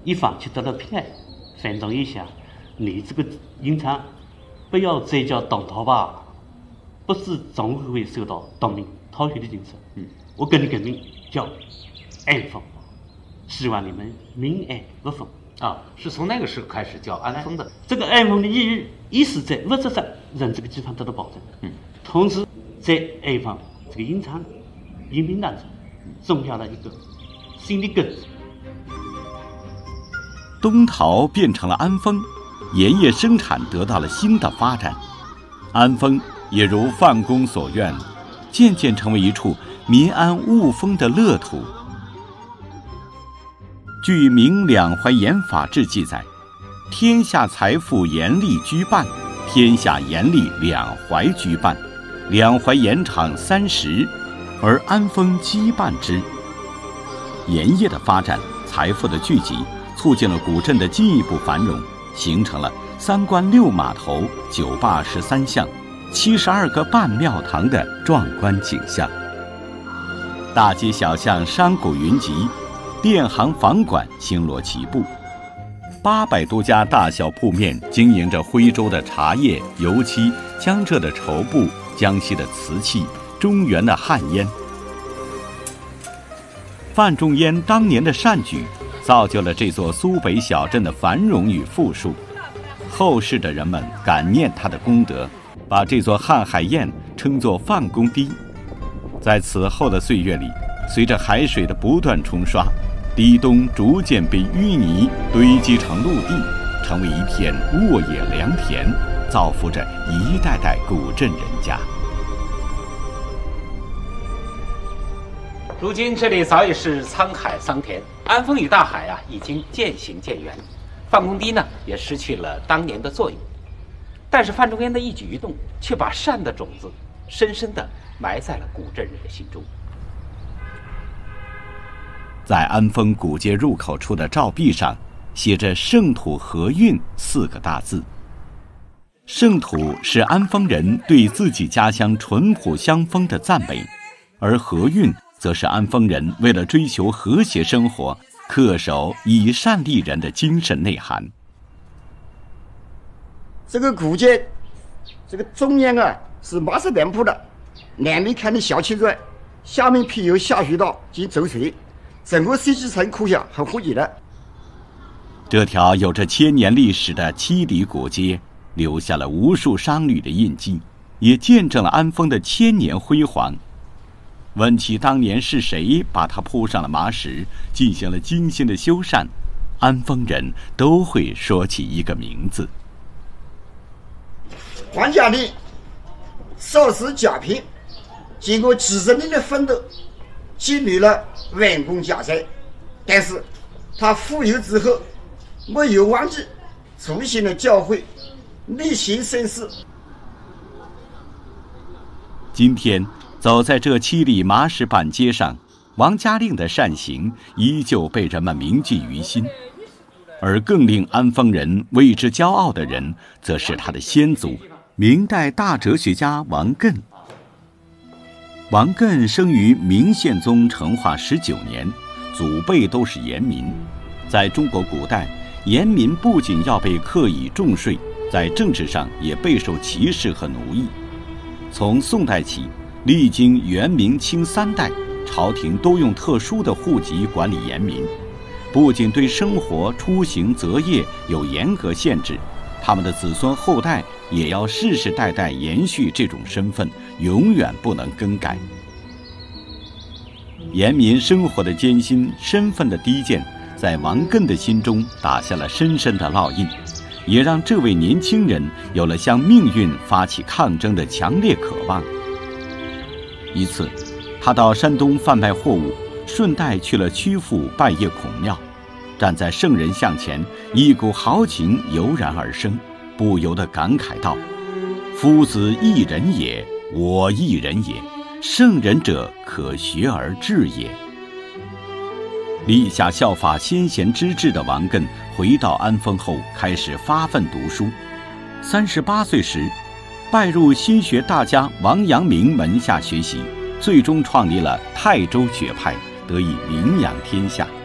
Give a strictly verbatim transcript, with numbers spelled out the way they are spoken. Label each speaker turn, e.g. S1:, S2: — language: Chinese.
S1: 一方取得了平安。反正一下，你这个阴差不要再叫当逃吧，不是总会受到当面讨血的精神。嗯，我跟你改名叫安丰，希望你们民安无风。
S2: 啊，是从那个时候开始叫安丰的。
S1: 这个安丰的意义，一是在物质上让这个地方得到保证，嗯，同时在安丰这个隐藏人民当中种下了一个新的根子。
S3: 东陶变成了安丰，盐业生产得到了新的发展，安丰也如范公所愿，渐渐成为一处民安物丰的乐土。据《明两淮盐法志》记载，天下财富盐利居半，天下盐利两淮居半，两淮盐场三十，而安丰羁绊之。盐业的发展，财富的聚集，促进了古镇的进一步繁荣，形成了三关六码头、九坝十三巷、七十二个半庙堂的壮观景象。大街小巷商贾云集，店行房馆星罗棋布，八百多家大小铺面经营着徽州的茶叶、油漆、江浙的绸布、江西的瓷器、中原的旱烟。范仲淹当年的善举，造就了这座苏北小镇的繁荣与富庶。后世的人们感念他的功德，把这座瀚海堰称作范公堤。在此后的岁月里，随着海水的不断冲刷，堤东逐渐被淤泥堆积成陆地，成为一片沃野良田，造福着一代代古镇人家。
S2: 如今这里早已是沧海桑田，安丰与大海啊已经渐行渐远，范公堤呢也失去了当年的作用。但是范仲淹的一举一动，却把善的种子深深地埋在了古镇人的心中。
S3: 在安丰古街入口处的照壁上，写着“圣土和运”四个大字。圣土是安丰人对自己家乡淳朴乡风的赞美，而和运则是安丰人为了追求和谐生活，恪守以善利人的精神内涵。
S4: 这个古街，这个中央啊是马式店铺的，南面看的小青砖，下面辟有下水道及走水，整个设计成可想很和谐的。
S3: 这条有着千年历史的七里古街，留下了无数商旅的印记，也见证了安丰的千年辉煌。问起当年是谁把它铺上了麻石，进行了精心的修缮，安丰人都会说起一个名字：
S4: 王家令少时甲平，经过几十年的奋斗，建立了完工家宅。但是他富有之后，没有忘记祖先的教诲，立行慎事。
S3: 今天走在这七里麻石板街上，王家令的善行依旧被人们铭记于心。而更令安丰人为之骄傲的人，则是他的先祖，明代大哲学家王艮。王艮生于明宪宗成化十九年，祖辈都是盐民。在中国古代，盐民不仅要被课以重税，在政治上也备受歧视和奴役。从宋代起，历经元明清三代，朝廷都用特殊的户籍管理盐民，不仅对生活、出行、择业有严格限制，他们的子孙后代也要世世代代延续这种身份，永远不能更改。盐民生活的艰辛，身份的低贱，在王艮的心中打下了深深的烙印，也让这位年轻人有了向命运发起抗争的强烈渴望。一次，他到山东贩卖货物，顺带去了曲阜拜谒孔庙，站在圣人像前，一股豪情油然而生，不由得感慨道：“夫子一人也，我一人也，圣人者可学而致也。”立下效法先贤之志的王艮回到安丰后，开始发奋读书。三十八岁时，拜入心学大家王阳明门下学习，最终创立了泰州学派，得以名扬天下。